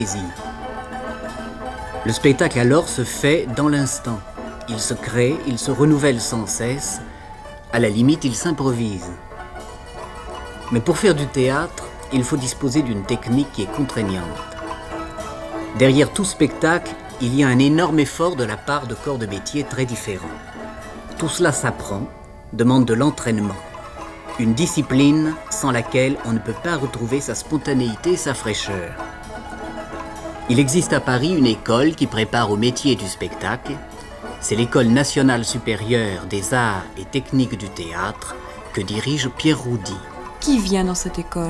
Le spectacle alors se fait dans l'instant. Il se crée, il se renouvelle sans cesse. À la limite, il s'improvise. Mais pour faire du théâtre, il faut disposer d'une technique qui est contraignante. Derrière tout spectacle, il y a un énorme effort de la part de corps de métier très différents. Tout cela s'apprend, demande de l'entraînement. Une discipline sans laquelle on ne peut pas retrouver sa spontanéité et sa fraîcheur. Il existe à Paris une école qui prépare au métier du spectacle. C'est l'École nationale supérieure des arts et techniques du théâtre que dirige Pierre Roudy. Qui vient dans cette école ?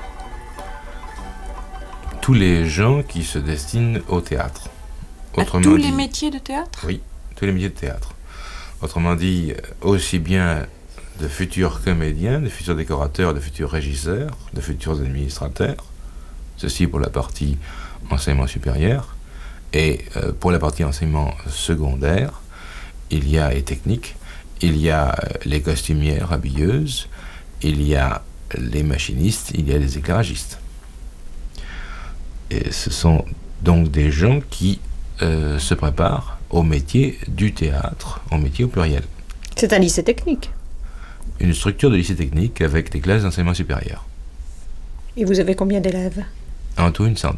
Tous les gens qui se destinent au théâtre. Tous les métiers de théâtre ? Oui, tous les métiers de théâtre. Autrement dit, aussi bien de futurs comédiens, de futurs décorateurs, de futurs régisseurs, de futurs administrateurs. Ceci pour la partie enseignement supérieur. Et pour la partie enseignement secondaire, il y a et technique, il y a les costumières habilleuses, il y a les machinistes, il y a les éclairagistes. Et ce sont donc des gens qui se préparent au métier du théâtre, au métier au pluriel. C'est un lycée technique. Une structure de lycée technique avec des classes d'enseignement supérieur. Et vous avez combien d'élèves ? En tout, 100.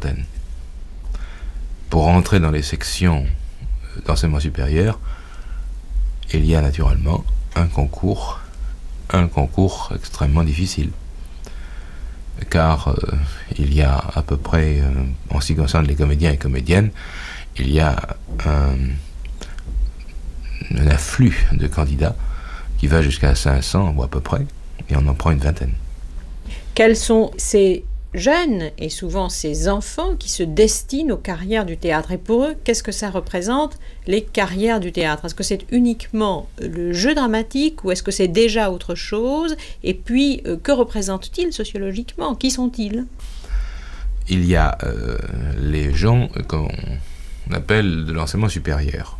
Pour entrer dans les sections d'enseignement supérieur, il y a naturellement un concours extrêmement difficile. Car il y a à peu près, en ce qui concerne les comédiens et comédiennes, il y a un afflux de candidats qui va jusqu'à 500 ou à peu près, et on en prend une 20. Quels sont ces jeunes et souvent ces enfants qui se destinent aux carrières du théâtre? Et pour eux, qu'est-ce que ça représente, les carrières du théâtre? Est-ce que c'est uniquement le jeu dramatique ou est-ce que c'est déjà autre chose? Et puis, que représentent-ils sociologiquement? Qui sont-ils? Il y a les gens qu'on appelle de l'enseignement supérieur.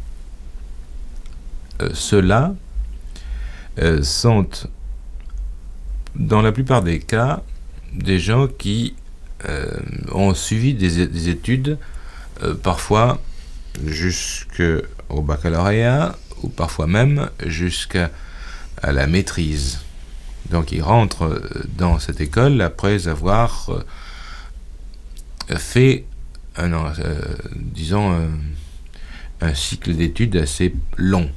Ceux-là sont, dans la plupart des cas, des gens qui ont suivi des études parfois jusqu'au baccalauréat ou parfois même jusqu'à la maîtrise. Donc ils rentrent dans cette école après avoir fait un cycle d'études assez long.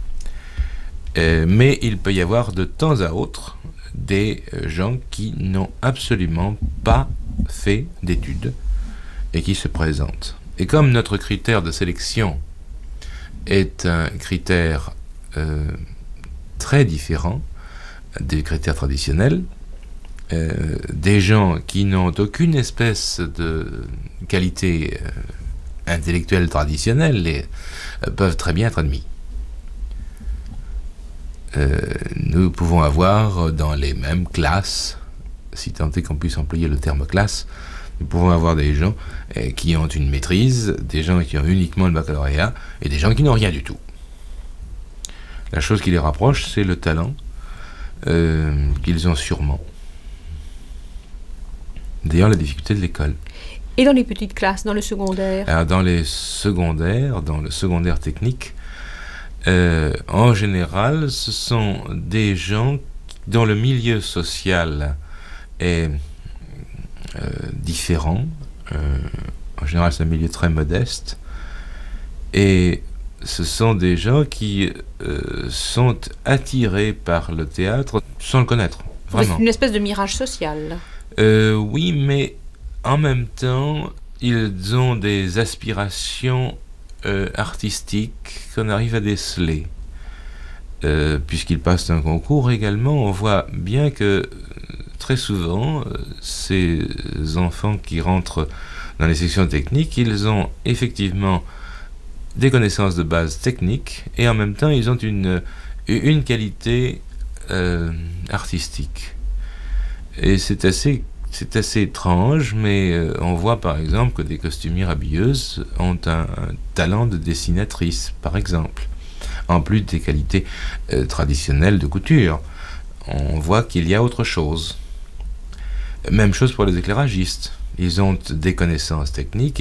Mais il peut y avoir de temps à autre des gens qui n'ont absolument pas fait d'études et qui se présentent. Et comme notre critère de sélection est un critère très différent des critères traditionnels, des gens qui n'ont aucune espèce de qualité intellectuelle traditionnelle peuvent très bien être admis. Nous pouvons avoir dans les mêmes classes, si tant est qu'on puisse employer le terme classe, nous pouvons avoir des gens qui ont une maîtrise, des gens qui ont uniquement le baccalauréat, et des gens qui n'ont rien du tout. La chose qui les rapproche, c'est le talent qu'ils ont sûrement. D'ailleurs, la difficulté de l'école. Et dans les petites classes, dans le secondaire? Alors, dans le secondaire technique, en général, ce sont des gens dont le milieu social est différent. En général, c'est un milieu très modeste. Et ce sont des gens qui sont attirés par le théâtre sans le connaître, vraiment. C'est une espèce de mirage social. Oui, mais en même temps, ils ont des aspirations artistiques qu'on arrive à déceler. Puisqu'ils passent un concours également, on voit bien que très souvent, ces enfants qui rentrent dans les sections techniques, ils ont effectivement des connaissances de base techniques et en même temps, ils ont une qualité artistique. Et c'est assez étrange, mais on voit par exemple que des costumières habilleuses ont un talent de dessinatrice, par exemple. En plus des qualités traditionnelles de couture, on voit qu'il y a autre chose. Même chose pour les éclairagistes. Ils ont des connaissances techniques